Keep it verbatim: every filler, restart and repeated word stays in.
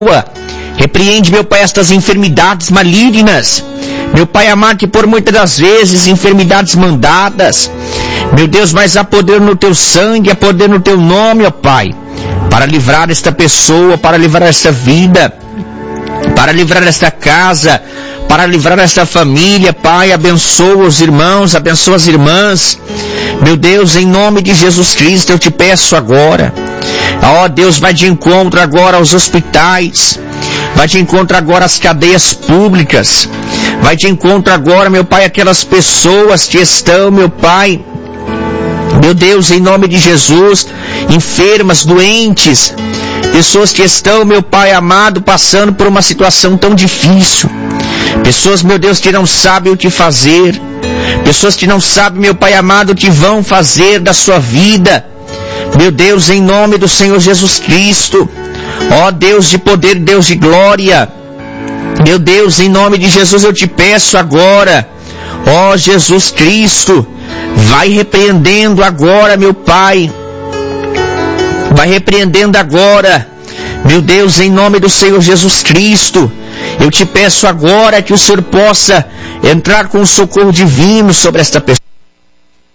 Repreende, meu Pai, estas enfermidades malignas. Meu Pai amado, que por muitas das vezes, enfermidades mandadas, meu Deus, mas há poder no Teu sangue, há poder no Teu nome, ó Pai, para livrar esta pessoa, para livrar esta vida, para livrar esta casa, para livrar esta família. Pai, abençoa os irmãos, abençoa as irmãs. Meu Deus, em nome de Jesus Cristo, eu te peço agora. Ó Deus, vai de encontro agora aos hospitais, vai de encontro agora às cadeias públicas, vai de encontro agora, meu Pai, aquelas pessoas que estão, meu Pai, meu Deus, em nome de Jesus, enfermas, doentes, pessoas que estão, meu Pai amado, passando por uma situação tão difícil, pessoas, meu Deus, que não sabem o que fazer, pessoas que não sabem, meu Pai amado, o que vão fazer da sua vida. Meu Deus, em nome do Senhor Jesus Cristo, ó Deus de poder, Deus de glória, meu Deus, em nome de Jesus eu te peço agora, ó Jesus Cristo, vai repreendendo agora, meu Pai, vai repreendendo agora, meu Deus, em nome do Senhor Jesus Cristo, eu te peço agora que o Senhor possa entrar com o socorro divino sobre esta pessoa.